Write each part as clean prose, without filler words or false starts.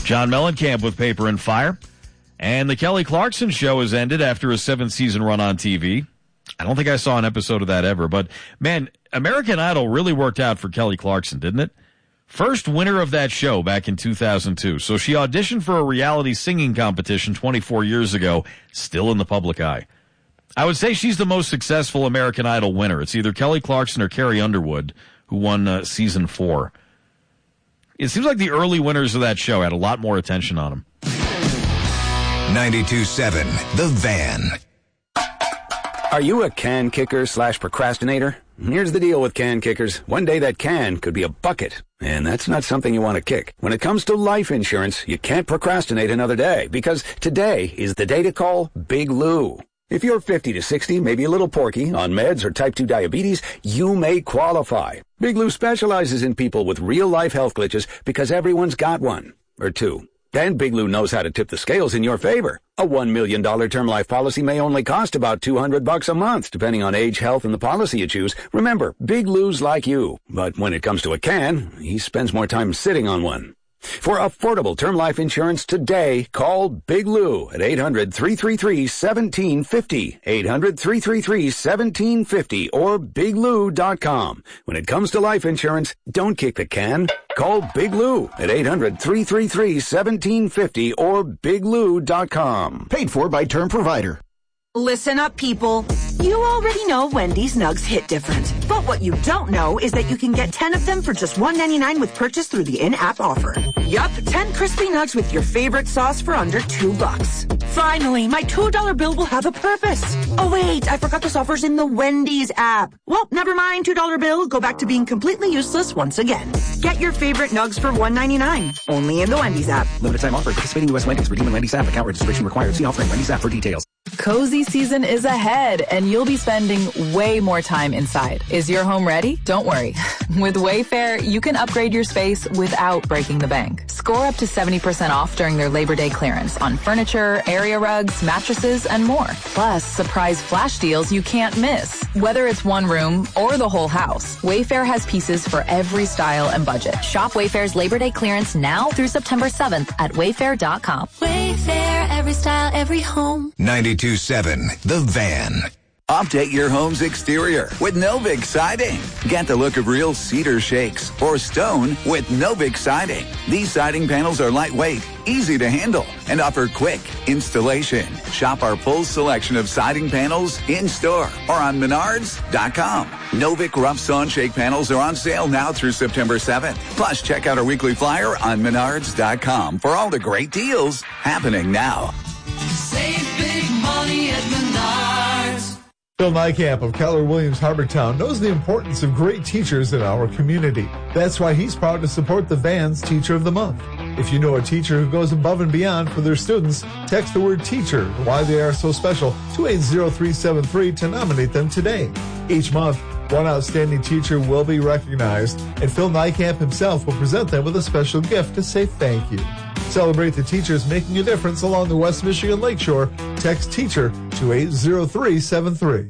John Mellencamp with Paper and Fire. And the Kelly Clarkson show has ended after a 7-season run on TV. I don't think I saw an episode of that ever, but man, American Idol really worked out for Kelly Clarkson, didn't it? First winner of that show back in 2002. So she auditioned for a reality singing competition 24 years ago, still in the public eye. I would say she's the most successful American Idol winner. It's either Kelly Clarkson or Carrie Underwood, who won season 4. It seems like the early winners of that show had a lot more attention on them. 92.7 The Van. Are you a can kicker / procrastinator? Here's the deal with can kickers. One day that can could be a bucket, and that's not something you want to kick. When it comes to life insurance, you can't procrastinate another day, because today is the day to call Big Lou. If you're 50 to 60, maybe a little porky, on meds or type 2 diabetes, you may qualify. Big Lou specializes in people with real-life health glitches because everyone's got one, or two. And Big Lou knows how to tip the scales in your favor. A $1 million term life policy may only cost about $200 a month, depending on age, health, and the policy you choose. Remember, Big Lou's like you. But when it comes to a can, he spends more time sitting on one. For affordable term life insurance today, call Big Lou at 800-333-1750, 800-333-1750, or BigLou.com. When it comes to life insurance, don't kick the can. Call Big Lou at 800-333-1750 or BigLou.com. Paid for by Term Provider. Listen up, people. You already know Wendy's Nugs hit different. But what you don't know is that you can get 10 of them for just $1.99 with purchase through the in-app offer. Yup, 10 crispy nugs with your favorite sauce for under $2. Finally, my $2 bill will have a purpose. Oh wait, I forgot this offer's in the Wendy's app. Well, never mind, $2 bill. Go back to being completely useless once again. Get your favorite nugs for $1.99. Only in the Wendy's app. Limited time offer. Participating U.S. Wendy's. Redeem in Wendy's app. Account registration required. See offer in Wendy's app for details. Cozy season is ahead, and you'll be spending way more time inside. Is your home ready? Don't worry. With Wayfair, you can upgrade your space without breaking the bank. Score up to 70% off during their Labor Day clearance on furniture, area rugs, mattresses, and more. Plus, surprise flash deals you can't miss. Whether it's one room or the whole house, Wayfair has pieces for every style and budget. Shop Wayfair's Labor Day clearance now through September 7th at wayfair.com. Wayfair, every style, every home. 92.7 The Van. Update your home's exterior with Novik Siding. Get the look of real cedar shakes or stone with Novik Siding. These siding panels are lightweight, easy to handle, and offer quick installation. Shop our full selection of siding panels in-store or on Menards.com. Novik Rough Sawn Shake panels are on sale now through September 7th. Plus, check out our weekly flyer on Menards.com for all the great deals happening now. Save big money at Menards. Phil Nykamp of Keller Williams Harbortown knows the importance of great teachers in our community. That's why he's proud to support the Van's Teacher of the Month. If you know a teacher who goes above and beyond for their students, text the word teacher, why they are so special, to 80373 to nominate them today. Each month, one outstanding teacher will be recognized, and Phil Nykamp himself will present them with a special gift to say thank you. Celebrate the teachers making a difference along the West Michigan Lakeshore. Text teacher to 80373.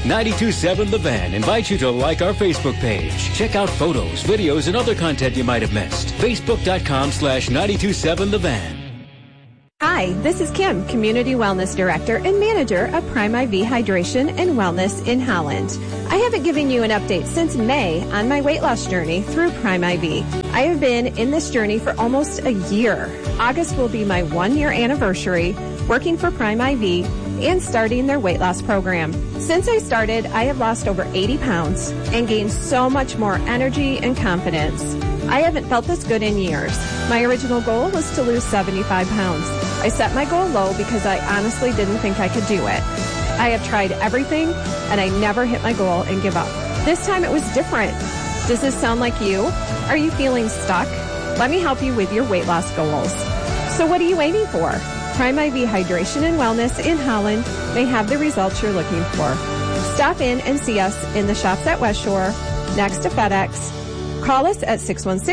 92.7 The Van invites you to like our Facebook page. Check out photos, videos, and other content you might have missed. Facebook.com/927 The Van. Hi, this is Kim, Community Wellness Director and Manager of Prime IV Hydration and Wellness in Holland. I haven't given you an update since May on my weight loss journey through Prime IV. I have been in this journey for almost a year. August will be my 1-year anniversary working for Prime IV and starting their weight loss program. Since I started, I have lost over 80 pounds and gained so much more energy and confidence. I haven't felt this good in years. My original goal was to lose 75 pounds. I set my goal low because I honestly didn't think I could do it. I have tried everything, and I never hit my goal and give up. This time it was different. Does this sound like you? Are you feeling stuck? Let me help you with your weight loss goals. So what are you waiting for? Prime IV Hydration and Wellness in Holland may have the results you're looking for. Stop in and see us in the shops at West Shore, next to FedEx. Call us at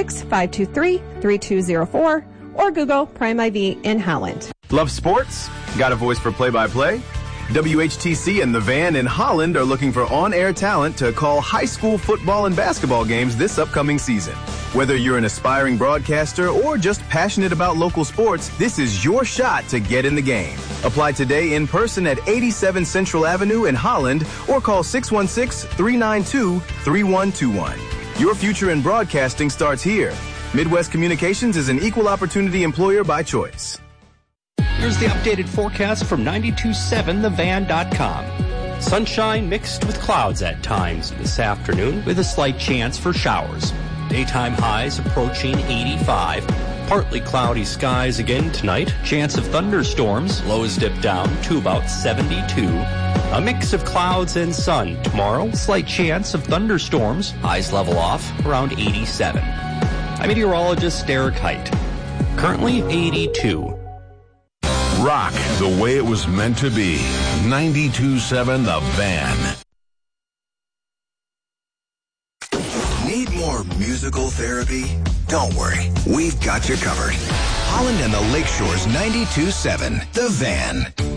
616-523-3204 or Google Prime IV in Holland. Love sports? Got a voice for play-by-play? WHTC and The Van in Holland are looking for on-air talent to call high school football and basketball games this upcoming season. Whether you're an aspiring broadcaster or just passionate about local sports, this is your shot to get in the game. Apply today in person at 87 Central Avenue in Holland or call 616-392-3121. Your future in broadcasting starts here. Midwest Communications is an equal opportunity employer by choice. Here's the updated forecast from 927thevan.com. Sunshine mixed with clouds at times this afternoon with a slight chance for showers. Daytime highs approaching 85. Partly cloudy skies again tonight. Chance of thunderstorms. Lows dip down to about 72. A mix of clouds and sun tomorrow. Slight chance of thunderstorms. Highs level off around 87. I'm meteorologist Derek Height. Currently 82. Rock the way it was meant to be. 92.7 The Van. Need more musical therapy? Don't worry, we've got you covered. Holland and the Lakeshore's 92.7 The Van.